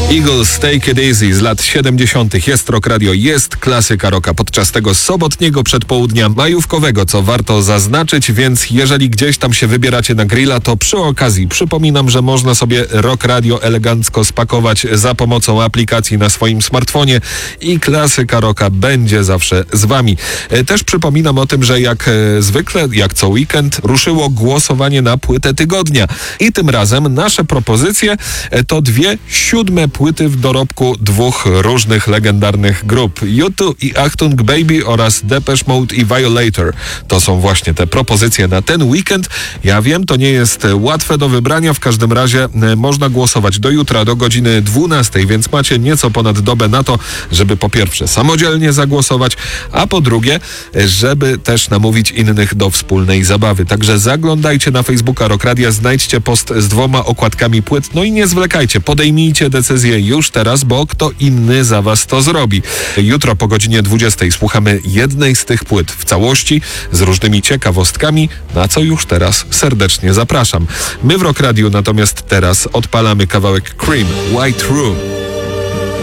Eagles Take It Easy z lat 70. Jest Rock Radio, jest klasyka rocka podczas tego sobotniego przedpołudnia majówkowego, co warto zaznaczyć, więc jeżeli gdzieś tam się wybieracie na grilla, to przy okazji przypominam, że można sobie Rock Radio elegancko spakować za pomocą aplikacji na swoim smartfonie i klasyka rocka będzie zawsze z wami. Też przypominam o tym, że jak zwykle, jak co weekend, ruszyło głosowanie na płytę tygodnia i tym razem nasze propozycje to dwie siódme płyty w dorobku dwóch różnych legendarnych grup. U2 i Achtung Baby oraz Depeche Mode i Violator. To są właśnie te propozycje na ten weekend. Ja wiem, to nie jest łatwe do wybrania, w każdym razie można głosować do jutra, do godziny 12, więc macie nieco ponad dobę na to, żeby po pierwsze samodzielnie zagłosować, a po drugie, żeby też namówić innych do wspólnej zabawy. Także zaglądajcie na Facebooka Rock Radia, znajdźcie post z dwoma okładkami płyt, no i nie zwlekajcie, podejmijcie decyzję już teraz, bo kto inny za was to zrobi. Jutro po godzinie 20 słuchamy jednej z tych płyt w całości z różnymi ciekawostkami, na co już teraz serdecznie zapraszam. My w Rock Radiu natomiast teraz odpalamy kawałek Cream, White Room.